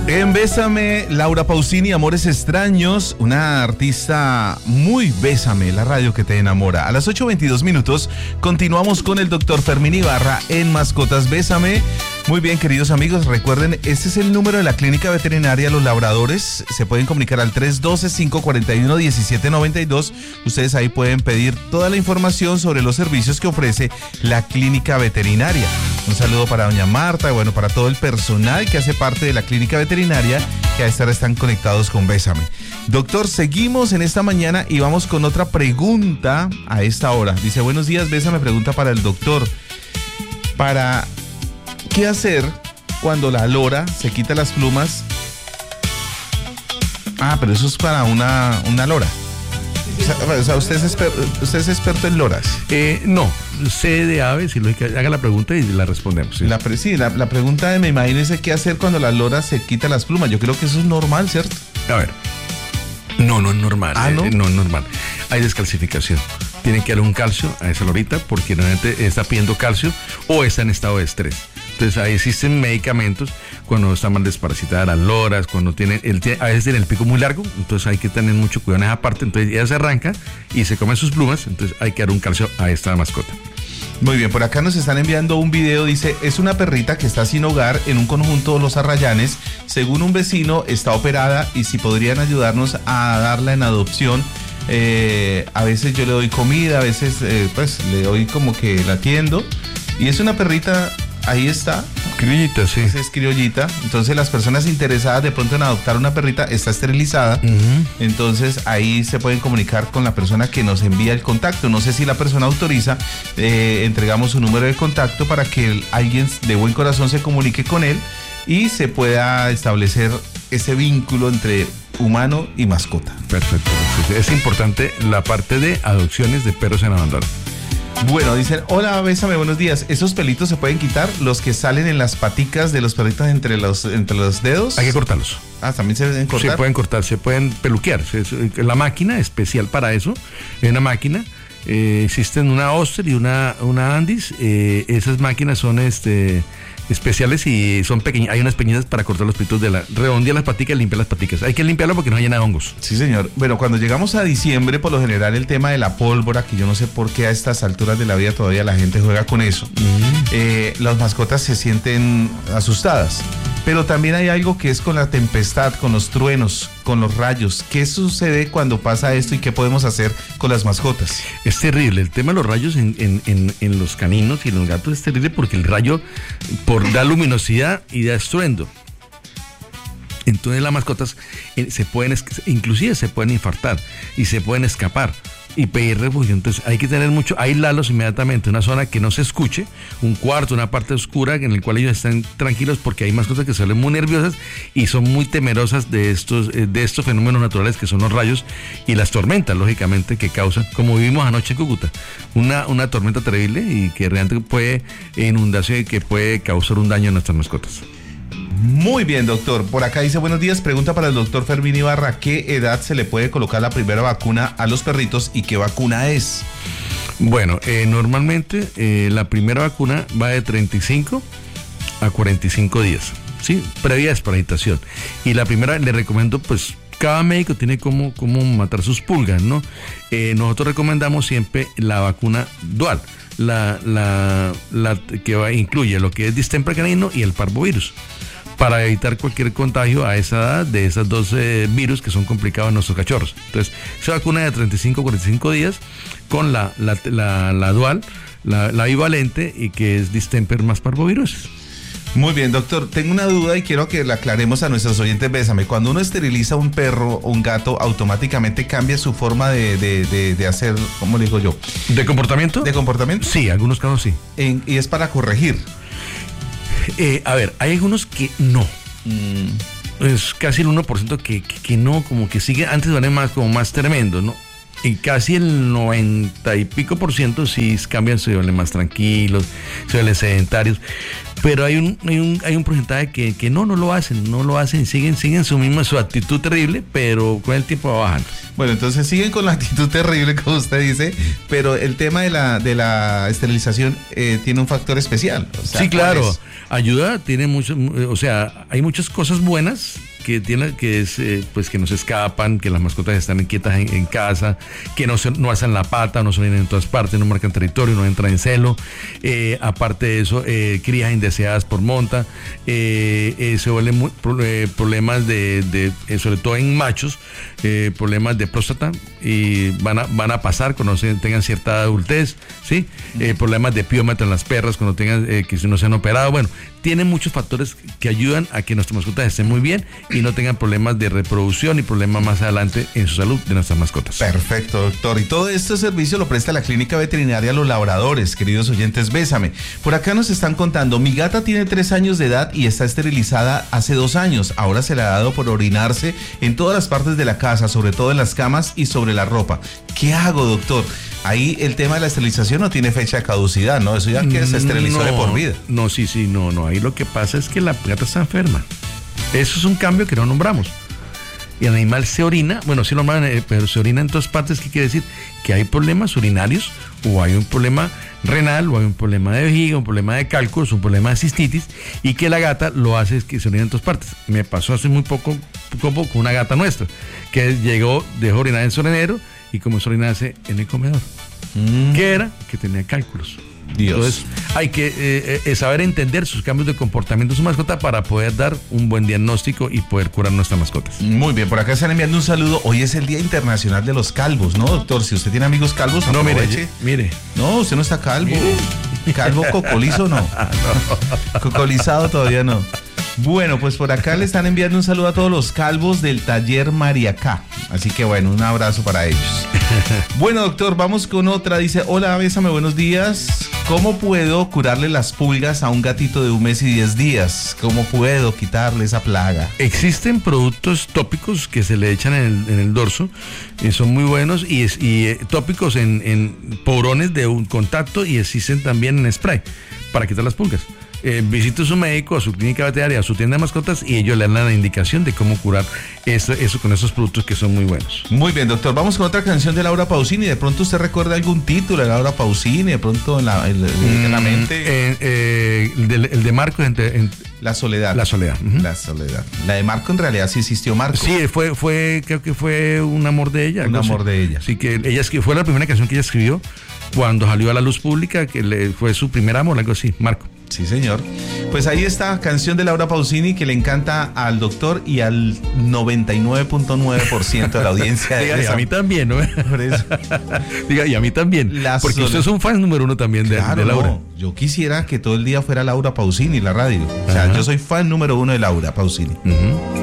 En Bésame, Laura Pausini, Amores Extraños, una artista muy Bésame, la radio que te enamora. A las 8:22 continuamos con el doctor Fermín Ibarra en Mascotas Bésame. Muy bien, queridos amigos, recuerden, este es el número de la Clínica Veterinaria Los Labradores. Se pueden comunicar al 312-541-1792. Ustedes ahí pueden pedir toda la información sobre los servicios que ofrece la Clínica Veterinaria. Un saludo para doña Marta, bueno, para todo el personal que hace parte de la Clínica Veterinaria, que a esta hora están conectados con Bésame. Doctor, seguimos en esta mañana y vamos con otra pregunta a esta hora. Dice, buenos días, Bésame, pregunta para el doctor. ¿Qué hacer cuando la lora se quita las plumas? Pero eso es para una lora. O sea, ¿usted es experto en loras? No, sé de aves y lógica, haga la pregunta y la respondemos. ¿Sí? La pregunta me imagino es qué hacer cuando la lora se quita las plumas. Yo creo que eso es normal, ¿cierto? A ver, no es normal. ¿No? No es normal. Hay descalcificación. Tienen que darle un calcio a esa lorita porque realmente está pidiendo calcio o está en estado de estrés. Entonces ahí existen medicamentos cuando está mal desparasitada las loras, cuando a veces tiene el pico muy largo, entonces hay que tener mucho cuidado en esa parte. Entonces ella se arranca y se come sus plumas, entonces hay que dar un calcio a esta mascota. Muy bien, por acá nos están enviando un video, dice, es una perrita que está sin hogar en un conjunto de Los Arrayanes, según un vecino está operada y si podrían ayudarnos a darla en adopción. A veces yo le doy comida, a veces pues le doy como que la atiendo y es una perrita, ahí está. Criollita, sí. Es criollita, entonces las personas interesadas de pronto en adoptar una perrita está esterilizada, entonces ahí se pueden comunicar con la persona que nos envía el contacto. No sé si la persona autoriza, entregamos su número de contacto para que alguien de buen corazón se comunique con él y se pueda establecer ese vínculo entre humano y mascota. Perfecto. Es importante la parte de adopciones de perros en abandono. Bueno, dicen, hola, Bésame, buenos días. ¿Esos pelitos se pueden quitar? Los que salen en las paticas de los perritos entre los dedos. Hay que cortarlos. ¿También se deben cortar? Se pueden cortar, se pueden peluquear. La máquina especial para eso, es una máquina. Existen una Oster y una Andis. Esas máquinas son especiales y son pequeñas. Hay unas pequeñas para cortar los pelitos redondear las paticas y limpiar las paticas. Hay que limpiarlo porque no hay llena de hongos. Sí, señor. Bueno, cuando llegamos a diciembre, por lo general el tema de la pólvora, que yo no sé por qué a estas alturas de la vida todavía la gente juega con eso. Las mascotas se sienten asustadas. Pero también hay algo que es con la tempestad, con los truenos, con los rayos. ¿Qué sucede cuando pasa esto y qué podemos hacer con las mascotas? Es terrible. El tema de los rayos en los caninos y en los gatos es terrible porque el rayo da luminosidad y da estruendo. Entonces las mascotas inclusive se pueden infartar y se pueden escapar y pedir refugio. Entonces hay que tener aislarlos inmediatamente, una zona que no se escuche, un cuarto, una parte oscura en el cual ellos estén tranquilos, porque hay mascotas que se vuelven muy nerviosas y son muy temerosas de estos fenómenos naturales que son los rayos y las tormentas, lógicamente, que causan, como vivimos anoche en Cúcuta, una tormenta terrible y que realmente puede inundación y que puede causar un daño a nuestras mascotas. Muy bien, doctor. Por acá dice, buenos días, pregunta para el doctor Fermín Ibarra, ¿qué edad se le puede colocar la primera vacuna a los perritos y qué vacuna es? Bueno, normalmente la primera vacuna va de 35 a 45 días, ¿sí? Previa desparasitación. Y la primera le recomiendo, pues, cada médico tiene cómo matar sus pulgas, ¿no? Nosotros recomendamos siempre la vacuna dual, la que incluye lo que es distemper canino y el parvovirus, para evitar cualquier contagio a esa edad de esos dos virus que son complicados en nuestros cachorros. Entonces, se vacuna de 35 a 45 días con la dual, la bivalente, y que es distemper más parvovirus. Muy bien, doctor. Tengo una duda y quiero que la aclaremos a nuestros oyentes. Bésame. Cuando uno esteriliza un perro o un gato, automáticamente cambia su forma de hacer, ¿cómo le digo yo? ¿De comportamiento? ¿De comportamiento? Sí, algunos casos sí. Y es para corregir. A ver, hay algunos que no. Es casi el 1% que no, como que sigue, antes vale más, como más tremendo, ¿no? en casi el 90 y pico % sí cambian, se vuelven más tranquilos, se vuelven sedentarios, pero hay un porcentaje que no lo hacen, siguen su actitud terrible, pero con el tiempo va bajando. Bueno, entonces siguen con la actitud terrible, como usted dice, pero el tema de la esterilización tiene un factor especial. O sea, sí, claro, ayuda, tiene mucho, o sea, hay muchas cosas buenas pues que no se escapan, que las mascotas están quietas en casa, que no hacen la pata, no se vienen en todas partes, no marcan territorio, no entran en celo. Aparte de eso, crías indeseadas por monta, se vuelven problemas sobre todo en machos, problemas de próstata, y van a pasar cuando tengan cierta adultez, ¿sí? Problemas de piómetro en las perras cuando tengan, que si no se han operado. Bueno, tienen muchos factores que ayudan a que nuestras mascotas estén muy bien y no tengan problemas de reproducción y problemas más adelante en su salud de nuestras mascotas. Perfecto, doctor. Y todo este servicio lo presta la Clínica Veterinaria Los Labradores, queridos oyentes, Bésame. Por acá nos están contando, mi gata tiene 3 años de edad y está esterilizada hace 2 años. Ahora se le ha dado por orinarse en todas las partes de la casa, sobre todo en las camas y sobre la ropa. ¿Qué hago, doctor? Ahí el tema de la esterilización no tiene fecha de caducidad, ¿no? Eso ya que se esterilizó de por vida. No. Ahí lo que pasa es que la gata está enferma. Eso es un cambio que no nombramos. Y el animal se orina, bueno, sí lo nombran, pero se orina en todas partes. ¿Qué quiere decir? Que hay problemas urinarios, o hay un problema renal, o hay un problema de vejiga, un problema de cálculos, un problema de cistitis, y que la gata lo hace es que se orina en todas partes. Me pasó hace muy poco con una gata nuestra, que dejó orinar en su arenero y comenzó a orinarse en el comedor. ¿Qué era? Que tenía cálculos. Dios. Entonces hay que saber entender sus cambios de comportamiento de su mascota para poder dar un buen diagnóstico y poder curar nuestras mascotas. Muy bien, por acá están enviando un saludo. Hoy es el Día Internacional de los Calvos, ¿no, doctor? Si usted tiene amigos calvos, no, mire. No, usted no está calvo. Calvo cocolizo, no. Cocolizado todavía no. Bueno, pues por acá le están enviando un saludo a todos los calvos del taller Mariacá. Así que bueno, un abrazo para ellos. Bueno, doctor, vamos con otra. Dice, hola, Bésame, buenos días. ¿Cómo puedo curarle las pulgas a un gatito de 1 mes y 10 días? ¿Cómo puedo quitarle esa plaga? Existen productos tópicos que se le echan en el dorso, son muy buenos, y tópicos en porones de un contacto, y existen también en spray para quitar las pulgas. Visite a su médico, a su clínica veterinaria, a su tienda de mascotas, y ellos le dan la indicación de cómo curar eso con esos productos que son muy buenos. Muy bien, doctor. Vamos con otra canción de Laura Pausini. ¿De pronto usted recuerda algún título de Laura Pausini? De pronto en la mente. El de Marco La Soledad. La Soledad. Uh-huh. La Soledad. La de Marco, en realidad sí existió Marco. Sí, creo que fue un amor de ella. Un amor de ella. Sí, que fue la primera canción que ella escribió cuando salió a la luz pública, que fue su primer amor, algo así, Marco. Sí, señor. Pues ahí está, canción de Laura Pausini, que le encanta al doctor y al 99.9% de la audiencia. Diga, y a mí también, ¿no? Por eso. Diga, y a mí también. Porque usted es un fan número 1 también de Laura. No, yo quisiera que todo el día fuera Laura Pausini, la radio. O sea, yo soy fan número 1 de Laura Pausini. Uh-huh.